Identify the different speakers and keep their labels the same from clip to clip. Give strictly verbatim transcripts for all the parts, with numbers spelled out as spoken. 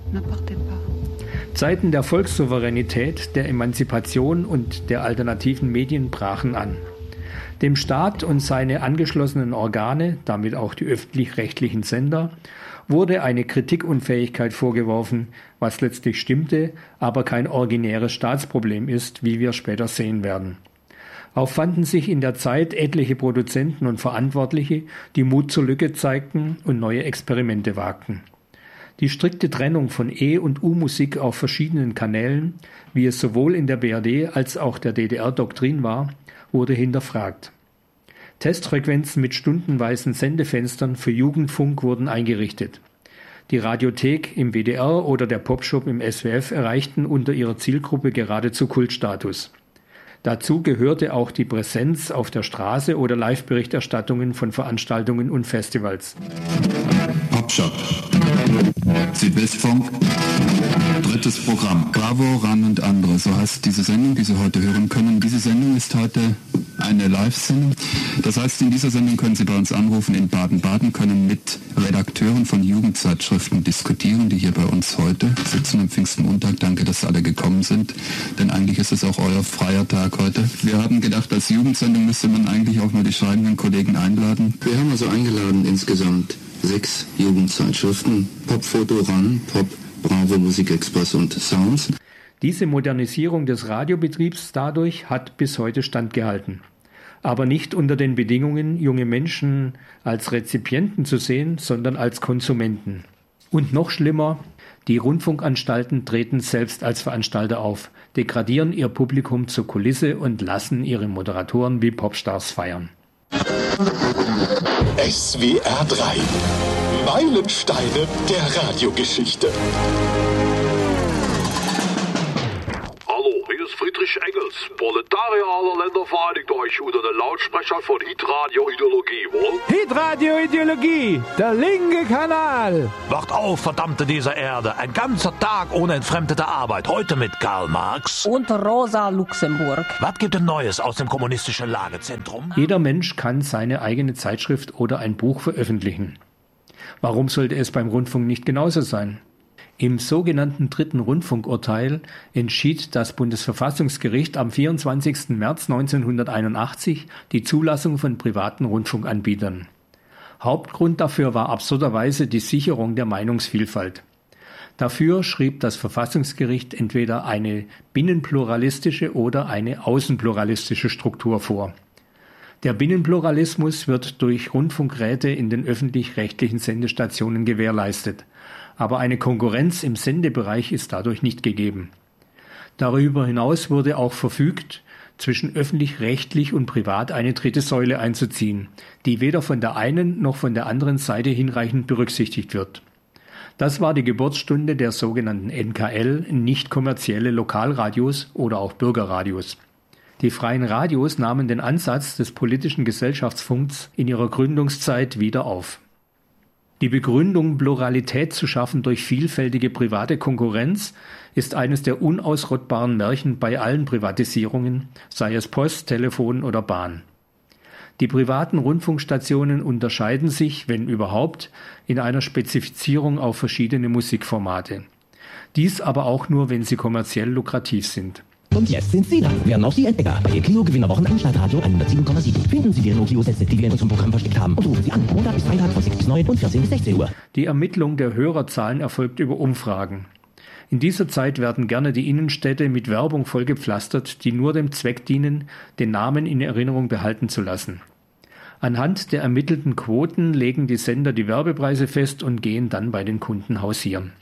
Speaker 1: Zeiten der Volkssouveränität, der Emanzipation und der alternativen Medien brachen an. Dem Staat und seine angeschlossenen Organe, damit auch die öffentlich-rechtlichen Sender, wurde eine Kritikunfähigkeit vorgeworfen, was letztlich stimmte, aber kein originäres Staatsproblem ist, wie wir später sehen werden. Auch fanden sich in der Zeit etliche Produzenten und Verantwortliche, die Mut zur Lücke zeigten und neue Experimente wagten. Die strikte Trennung von E- und U-Musik auf verschiedenen Kanälen, wie es sowohl in der B R D als auch der D D R Doktrin war, wurde hinterfragt. Testfrequenzen mit stundenweisen Sendefenstern für Jugendfunk wurden eingerichtet. Die Radiothek im W D R oder der Popshop im S W F erreichten unter ihrer Zielgruppe geradezu Kultstatus. Dazu gehörte auch die Präsenz auf der Straße oder Live-Berichterstattungen von Veranstaltungen und Festivals.
Speaker 2: Popshop. Südwestfunk. Drittes Programm. Bravo, Ran und andere. So heißt diese Sendung, die Sie heute hören können. Diese Sendung ist heute eine Live-Sendung. Das heißt, in dieser Sendung können Sie bei uns anrufen in Baden-Baden, können mit Redakteuren von Jugendzeitschriften diskutieren, die hier bei uns heute sitzen am Pfingstmontag. Danke, dass alle gekommen sind, denn eigentlich ist es auch euer freier Tag heute. Wir haben gedacht, als Jugendsendung müsste man eigentlich auch nur die schreibenden Kollegen einladen. Wir haben also eingeladen insgesamt sechs Jugendzeitschriften: Popfoto, Ran, Pop, Bravo, Musikexpress und Sounds.
Speaker 1: Diese Modernisierung des Radiobetriebs dadurch hat bis heute standgehalten. Aber nicht unter den Bedingungen, junge Menschen als Rezipienten zu sehen, sondern als Konsumenten. Und noch schlimmer, die Rundfunkanstalten treten selbst als Veranstalter auf, degradieren ihr Publikum zur Kulisse und lassen ihre Moderatoren wie Popstars feiern.
Speaker 3: S W R drei. Meilensteine der Radiogeschichte.
Speaker 4: Friedrich Engels, Proletarier aller Länder, vereinigt euch unter den Lautsprechern von Hitradio Ideologie, wohl?
Speaker 5: Hitradio Ideologie, der linke Kanal.
Speaker 4: Wacht auf, verdammte dieser Erde, ein ganzer Tag ohne entfremdete Arbeit, heute mit Karl Marx
Speaker 6: und Rosa Luxemburg.
Speaker 4: Was gibt es Neues aus dem kommunistischen Lagezentrum?
Speaker 1: Jeder Mensch kann seine eigene Zeitschrift oder ein Buch veröffentlichen. Warum sollte es beim Rundfunk nicht genauso sein? Im sogenannten dritten Rundfunkurteil entschied das Bundesverfassungsgericht am vierundzwanzigsten März neunzehnhunderteinundachtzig die Zulassung von privaten Rundfunkanbietern. Hauptgrund dafür war absurderweise die Sicherung der Meinungsvielfalt. Dafür schrieb das Verfassungsgericht entweder eine binnenpluralistische oder eine außenpluralistische Struktur vor. Der Binnenpluralismus wird durch Rundfunkräte in den öffentlich-rechtlichen Sendestationen gewährleistet. Aber eine Konkurrenz im Sendebereich ist dadurch nicht gegeben. Darüber hinaus wurde auch verfügt, zwischen öffentlich-rechtlich und privat eine dritte Säule einzuziehen, die weder von der einen noch von der anderen Seite hinreichend berücksichtigt wird. Das war die Geburtsstunde der sogenannten N K L, nicht kommerzielle Lokalradios oder auch Bürgerradios. Die freien Radios nahmen den Ansatz des politischen Gesellschaftsfunks in ihrer Gründungszeit wieder auf. Die Begründung, Pluralität zu schaffen durch vielfältige private Konkurrenz, ist eines der unausrottbaren Märchen bei allen Privatisierungen, sei es Post, Telefon oder Bahn. Die privaten Rundfunkstationen unterscheiden sich, wenn überhaupt, in einer Spezifizierung auf verschiedene Musikformate. Dies aber auch nur, wenn sie kommerziell lukrativ sind.
Speaker 7: Und jetzt sind Sie dran. Wer noch die Entdecker bei der Clio-Gewinnerwochen Anstaltradio hundertsieben Komma sieben. Finden Sie die Renault-Clio-Sätze, die wir in unserem Programm versteckt haben, und rufen Sie an. Montag bis Freitag von sechs bis neun und vierzehn bis sechzehn Uhr.
Speaker 1: Die Ermittlung der Hörerzahlen erfolgt über Umfragen. In dieser Zeit werden gerne die Innenstädte mit Werbung vollgepflastert, die nur dem Zweck dienen, den Namen in Erinnerung behalten zu lassen. Anhand der ermittelten Quoten legen die Sender die Werbepreise fest und gehen dann bei den Kunden hausieren.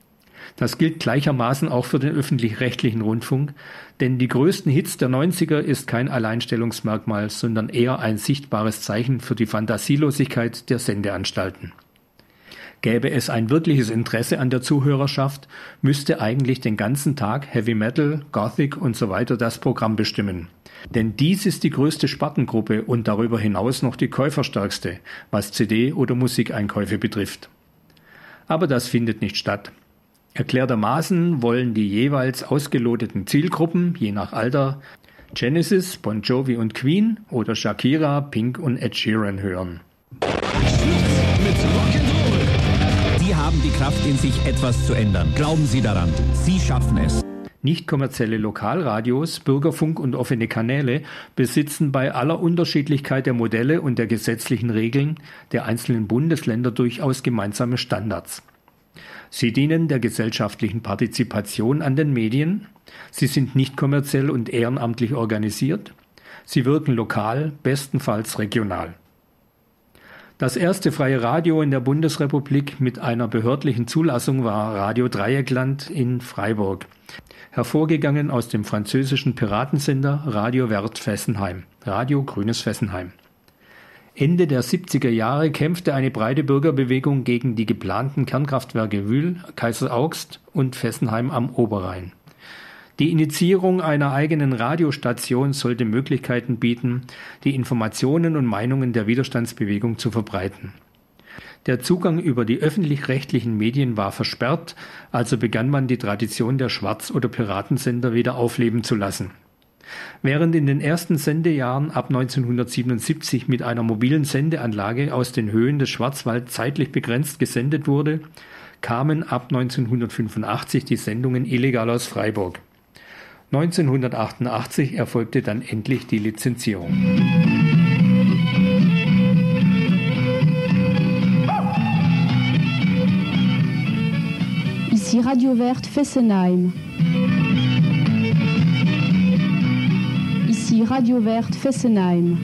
Speaker 1: Das gilt gleichermaßen auch für den öffentlich-rechtlichen Rundfunk, denn die größten Hits der neunziger ist kein Alleinstellungsmerkmal, sondern eher ein sichtbares Zeichen für die Fantasielosigkeit der Sendeanstalten. Gäbe es ein wirkliches Interesse an der Zuhörerschaft, müsste eigentlich den ganzen Tag Heavy Metal, Gothic und so weiter das Programm bestimmen. Denn dies ist die größte Spartengruppe und darüber hinaus noch die käuferstärkste, was C D- oder Musikeinkäufe betrifft. Aber das findet nicht statt. Erklärtermaßen wollen die jeweils ausgeloteten Zielgruppen, je nach Alter, Genesis, Bon Jovi und Queen oder Shakira, Pink und Ed Sheeran hören.
Speaker 7: Sie haben
Speaker 8: haben die Kraft in sich, etwas zu ändern. Glauben Sie daran. Sie schaffen es.
Speaker 1: Nicht kommerzielle Lokalradios, Bürgerfunk und offene Kanäle besitzen bei aller Unterschiedlichkeit der Modelle und der gesetzlichen Regeln der einzelnen Bundesländer durchaus gemeinsame Standards. Sie dienen der gesellschaftlichen Partizipation an den Medien, sie sind nicht kommerziell und ehrenamtlich organisiert, sie wirken lokal, bestenfalls regional. Das erste freie Radio in der Bundesrepublik mit einer behördlichen Zulassung war Radio Dreieckland in Freiburg, hervorgegangen aus dem französischen Piratensender Radio Vert Fessenheim, Radio Grünes Fessenheim. Ende der siebziger Jahre kämpfte eine breite Bürgerbewegung gegen die geplanten Kernkraftwerke Wühl, Kaiseraugst und Fessenheim am Oberrhein. Die Initiierung einer eigenen Radiostation sollte Möglichkeiten bieten, die Informationen und Meinungen der Widerstandsbewegung zu verbreiten. Der Zugang über die öffentlich-rechtlichen Medien war versperrt, also begann man die Tradition der Schwarz- oder Piratensender wieder aufleben zu lassen. Während in den ersten Sendejahren ab neunzehnhundertsiebenundsiebzig mit einer mobilen Sendeanlage aus den Höhen des Schwarzwald zeitlich begrenzt gesendet wurde, kamen ab neunzehnhundertfünfundachtzig die Sendungen illegal aus Freiburg. neunzehnhundertachtundachtzig erfolgte dann endlich die Lizenzierung.
Speaker 9: Ici Radio Vert Fessenheim. Ici Radio Vert Fessenheim.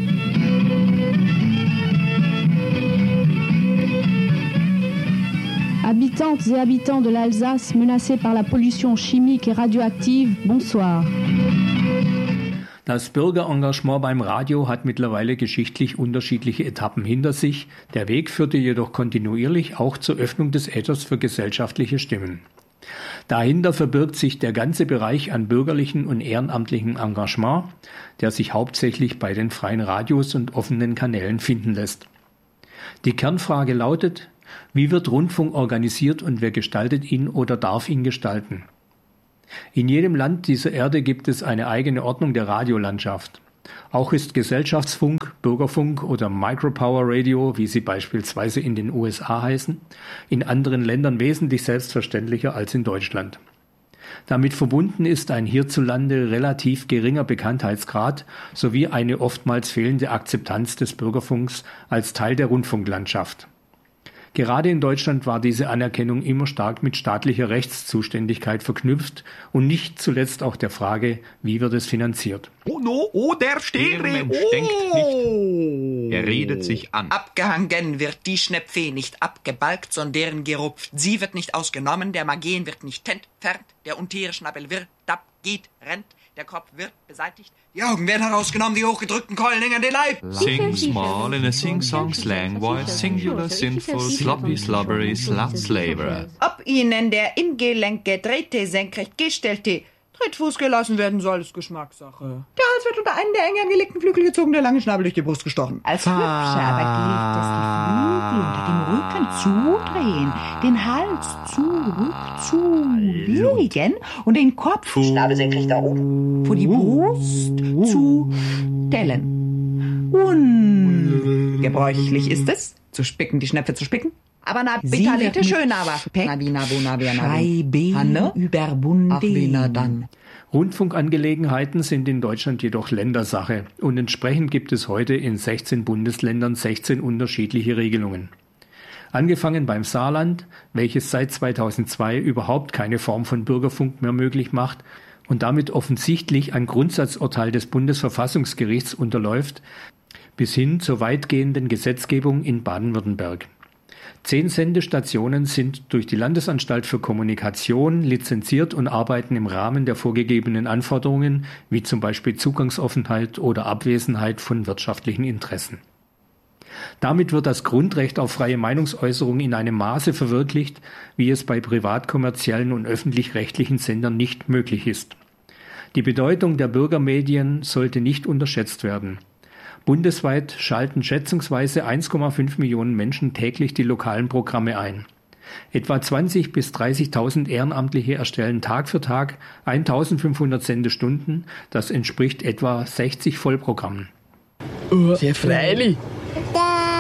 Speaker 9: Habitantes et habitants de l'Alsace menacés par la pollution chimique et radioactive, bonsoir.
Speaker 1: Das Bürgerengagement beim Radio hat mittlerweile geschichtlich unterschiedliche Etappen hinter sich. Der Weg führte jedoch kontinuierlich auch zur Öffnung des Äthers für gesellschaftliche Stimmen. Dahinter verbirgt sich der ganze Bereich an bürgerlichen und ehrenamtlichen Engagement, der sich hauptsächlich bei den freien Radios und offenen Kanälen finden lässt. Die Kernfrage lautet: Wie wird Rundfunk organisiert und wer gestaltet ihn oder darf ihn gestalten? In jedem Land dieser Erde gibt es eine eigene Ordnung der Radiolandschaft. Auch ist Gesellschaftsfunk, Bürgerfunk oder Micropower Radio, wie sie beispielsweise in den U S A heißen, in anderen Ländern wesentlich selbstverständlicher als in Deutschland. Damit verbunden ist ein hierzulande relativ geringer Bekanntheitsgrad sowie eine oftmals fehlende Akzeptanz des Bürgerfunks als Teil der Rundfunklandschaft. Gerade in Deutschland war diese Anerkennung immer stark mit staatlicher Rechtszuständigkeit verknüpft und nicht zuletzt auch der Frage, wie wird es finanziert.
Speaker 10: Oh no, oh der Stereo. Der Mensch denkt nicht, er redet sich an.
Speaker 11: Abgehangen wird die Schnepfe nicht abgebalgt, sondern gerupft. Sie wird nicht ausgenommen, der Magen wird nicht entfernt, der untere Schnabel wird, ab, geht, rennt, der Kopf wird beseitigt, die Augen werden herausgenommen, die hochgedrückten Keulen hängen an den Leib.
Speaker 10: Sing small in a sing-song slang voice, singular, sinful, sloppy, slobbery, slut-slaver.
Speaker 11: Ob ihnen der im Gelenk gedrehte, senkrecht gestellte Trittfuß gelassen werden soll, ist Geschmackssache. Der Hals wird unter einen der eng angelegten Flügel gezogen, der lange Schnabel durch die Brust gestochen.
Speaker 12: Als Hübscher aber gilt es, die Flügel unter dem Rücken zudrehen, den Hals zurückzulegen und den Kopf
Speaker 11: Schnabel senkrecht nach oben
Speaker 12: vor die Brust zu stellen. Ungebräuchlich ist es,
Speaker 11: zu spicken, die Schnäpfe zu spicken. Aber na,
Speaker 12: Sie
Speaker 11: bitte schön, aber.
Speaker 12: Scheiben überbunden.
Speaker 11: Ach, wie na dann.
Speaker 1: Rundfunkangelegenheiten sind in Deutschland jedoch Ländersache und entsprechend gibt es heute in sechzehn Bundesländern sechzehn unterschiedliche Regelungen. Angefangen beim Saarland, welches seit zweitausendzwei überhaupt keine Form von Bürgerfunk mehr möglich macht und damit offensichtlich ein Grundsatzurteil des Bundesverfassungsgerichts unterläuft, bis hin zur weitgehenden Gesetzgebung in Baden-Württemberg. Zehn Sendestationen sind durch die Landesanstalt für Kommunikation lizenziert und arbeiten im Rahmen der vorgegebenen Anforderungen, wie zum Beispiel Zugangsoffenheit oder Abwesenheit von wirtschaftlichen Interessen. Damit wird das Grundrecht auf freie Meinungsäußerung in einem Maße verwirklicht, wie es bei privatkommerziellen und öffentlich-rechtlichen Sendern nicht möglich ist. Die Bedeutung der Bürgermedien sollte nicht unterschätzt werden. Bundesweit schalten schätzungsweise eins Komma fünf Millionen Menschen täglich die lokalen Programme ein. Etwa zwanzigtausend bis dreißigtausend Ehrenamtliche erstellen Tag für Tag eintausendfünfhundert Sendestunden, das entspricht etwa sechzig Vollprogrammen.
Speaker 13: Sehr freilich.
Speaker 14: Da